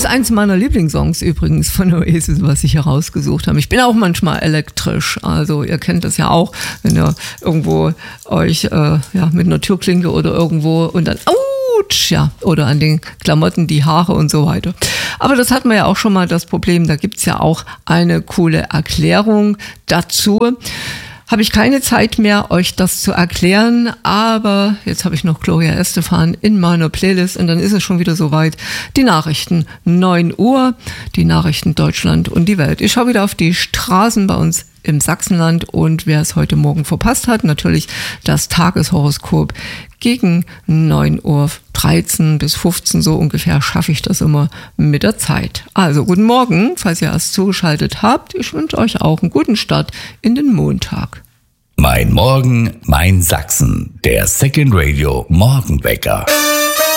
eins meiner Lieblingssongs übrigens von Oasis, was ich hier rausgesucht habe. Ich bin auch manchmal elektrisch, also ihr kennt das ja auch, wenn ihr irgendwo euch mit einer Türklinke oder irgendwo und dann ja, oder an den Klamotten, die Haare und so weiter. Aber das hatten wir ja auch schon mal das Problem, da gibt's ja auch eine coole Erklärung dazu. Habe ich keine Zeit mehr, euch das zu erklären, aber jetzt habe ich noch Gloria Estefan in meiner Playlist und dann ist es schon wieder soweit. Die Nachrichten, 9 Uhr, die Nachrichten Deutschland und die Welt. Ich schaue wieder auf die Straßen bei uns im Sachsenland und wer es heute Morgen verpasst hat, natürlich das Tageshoroskop gegen 9:13 bis 15 so ungefähr schaffe ich das immer mit der Zeit. Also guten Morgen, falls ihr erst zugeschaltet habt. Ich wünsche euch auch einen guten Start in den Montag. Mein Morgen, mein Sachsen, der Second Radio Morgenwecker.